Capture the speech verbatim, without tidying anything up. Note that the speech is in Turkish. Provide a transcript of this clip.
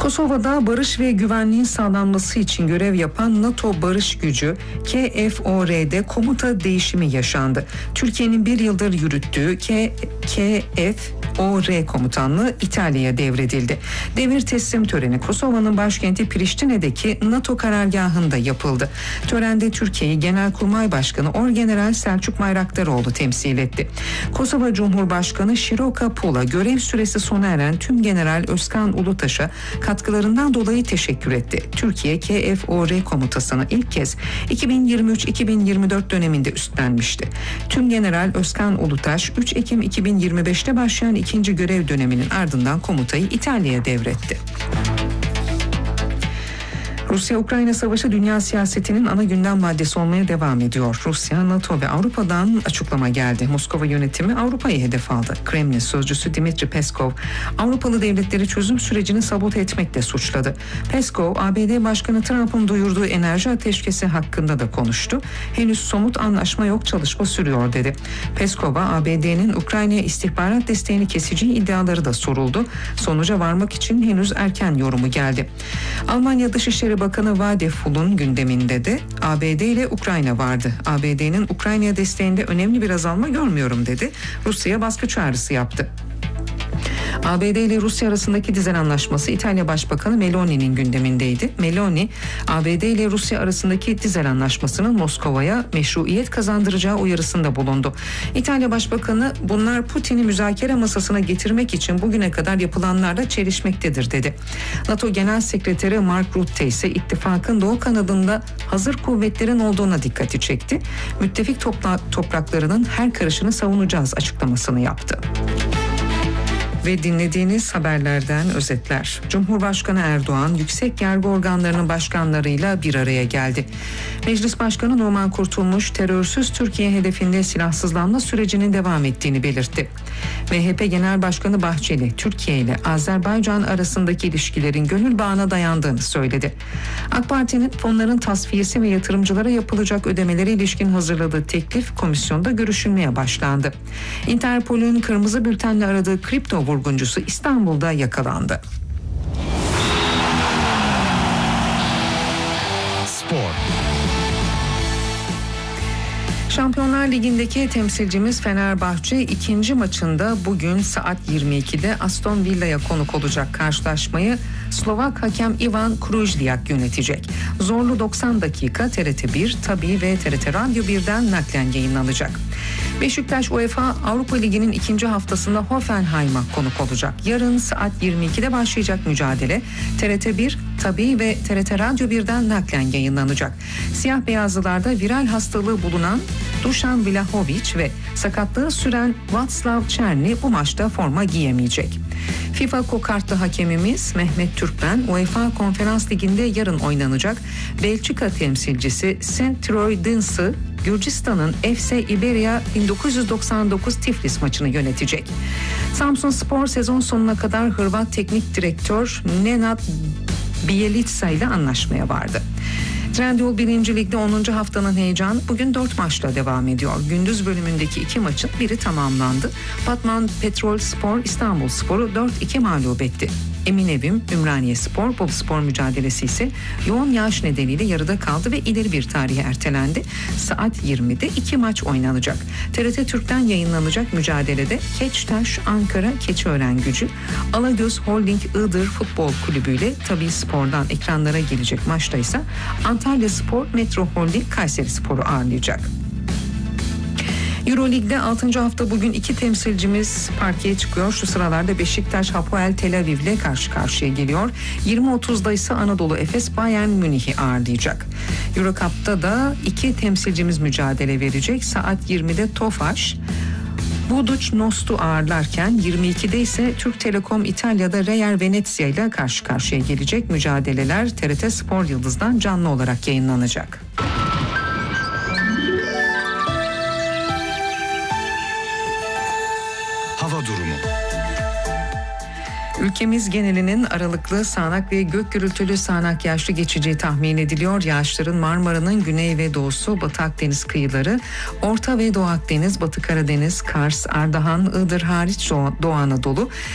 Kosova'da barış ve güvenliğin sağlanması için görev yapan NATO Barış Gücü K F O R'de komuta değişimi yaşandı. Türkiye'nin bir yıldır yürüttüğü K F O R komutanlığı İtalya'ya devredildi. Devir teslim töreni Kosova'nın başkenti Priştine'deki NATO karargahında yapıldı. Törende Türkiye'yi Genelkurmay Başkanı Orgeneral Selçuk Bayraktaroğlu temsil etti. Kosova Cumhurbaşkanı Široka Pula görev süresi sona eren Tüm General Özkan Ulutaş'a katkılarından dolayı teşekkür etti. Türkiye K F O R komutasını ilk kez iki bin yirmi üç iki bin yirmi dört döneminde üstlenmişti. Tüm General Özkan Ulutaş üç Ekim iki bin yirmi beşte başlayan ikinci görev döneminin ardından komutayı İtalya'ya devretti. Rusya-Ukrayna savaşı dünya siyasetinin ana gündem maddesi olmaya devam ediyor. Rusya, NATO ve Avrupa'dan açıklama geldi. Moskova yönetimi Avrupa'yı hedef aldı. Kremlin sözcüsü Dmitri Peskov, Avrupalı devletleri çözüm sürecini sabote etmekle suçladı. Peskov, A B D Başkanı Trump'ın duyurduğu enerji ateşkesi hakkında da konuştu. Henüz somut anlaşma yok, çalışma sürüyor dedi. Peskov'a A B D'nin Ukrayna'ya istihbarat desteğini keseceği iddiaları da soruldu. Sonuca varmak için henüz erken yorumu geldi. Almanya Dışişleri Bakanı Vadeful'un gündeminde de A B D ile Ukrayna vardı. A B D'nin Ukrayna'ya desteğinde önemli bir azalma görmüyorum dedi. Rusya'ya baskı çağrısı yaptı. A B D ile Rusya arasındaki dizel anlaşması İtalya Başbakanı Meloni'nin gündemindeydi. Meloni, A B D ile Rusya arasındaki dizel anlaşmasının Moskova'ya meşruiyet kazandıracağı uyarısında bulundu. İtalya Başbakanı, bunlar Putin'i müzakere masasına getirmek için bugüne kadar yapılanlarla çelişmektedir dedi. NATO Genel Sekreteri Mark Rutte ise ittifakın doğu kanadında hazır kuvvetlerin olduğuna dikkati çekti. Müttefik topla- topraklarının her karışını savunacağız açıklamasını yaptı. Ve dinlediğiniz haberlerden özetler. Cumhurbaşkanı Erdoğan yüksek yargı organlarının başkanlarıyla bir araya geldi. Meclis Başkanı Numan Kurtulmuş terörsüz Türkiye hedefinde silahsızlanma sürecinin devam ettiğini belirtti. M H P Genel Başkanı Bahçeli, Türkiye ile Azerbaycan arasındaki ilişkilerin gönül bağına dayandığını söyledi. AK Parti'nin fonların tasfiyesi ve yatırımcılara yapılacak ödemelere ilişkin hazırladığı teklif komisyonda görüşülmeye başlandı. Interpol'ün kırmızı bültenle aradığı kripto vurguncusu İstanbul'da yakalandı. Spor. Şampiyonlar Ligi'ndeki temsilcimiz Fenerbahçe ikinci maçında bugün saat yirmi ikide Aston Villa'ya konuk olacak. Karşılaşmayı Slovak hakem Ivan Krujliak yönetecek. Zorlu doksan dakika T R T bir, Tabii ve T R T Radyo birden naklen yayınlanacak. Beşiktaş UEFA Avrupa Ligi'nin ikinci haftasında Hoffenheim'a konuk olacak. Yarın saat yirmi ikide başlayacak mücadele T R T bir, Tabii ve T R T Radyo birden naklen yayınlanacak. Siyah beyazlılarda viral hastalığı bulunan Dušan Vlahović ve sakatlığı süren Václav Černý bu maçta forma giyemeyecek. FIFA kokartlı hakemimiz Mehmet Türkmen, UEFA Konferans Ligi'nde yarın oynanacak Belçika temsilcisi Saint Troydense Gürcistan'ın F C Iberia bin dokuz yüz doksan dokuz Tiflis maçını yönetecek. Samsunspor sezon sonuna kadar Hırvat teknik direktör Nenad Bjelica ile anlaşmaya vardı. Trendyol birinci Lig'de onuncu haftanın heyecanı bugün dört maçla devam ediyor. Gündüz bölümündeki iki maçın biri tamamlandı. Batman Petrolspor İstanbulspor'u dört iki mağlup etti. Eminevim Ümraniyespor Boluspor mücadelesi ise yoğun yağış nedeniyle yarıda kaldı ve ileri bir tarihe ertelendi. Saat yirmide iki maç oynanacak. T R T Türk'ten yayınlanacak mücadelede Keçtaş Ankara Keçiören-Gücü, Alagöz Holding Iğdır Futbol Kulübü ile Tabii Spor'dan ekranlara gelecek maçta ise Antalyaspor Metro Holding Kayserispor'u ağırlayacak. Euroleague'de altıncı hafta bugün iki temsilcimiz parkeye çıkıyor. Şu sıralarda Beşiktaş Hapoel Tel Aviv ile karşı karşıya geliyor. yirmi otuzda ise Anadolu Efes Bayern Münih'i ağırlayacak. Eurocup'ta da iki temsilcimiz mücadele verecek. Saat yirmide Tofaş Buduç Nost'u ağırlarken yirmi ikide ise Türk Telekom İtalya'da Real Venezia ile karşı karşıya gelecek. Mücadeleler T R T Spor Yıldız'dan canlı olarak yayınlanacak. Hava durumu. Ülkemiz genelinin aralıklı sağanak ve gök gürültülü sağanak yağışlı geçeceği tahmin ediliyor. Yağışların Marmara'nın güney ve doğusu, Batı Akdeniz kıyıları, Orta ve Doğu Akdeniz, Batı Karadeniz, Kars, Ardahan, Iğdır hariç Doğu Anadolu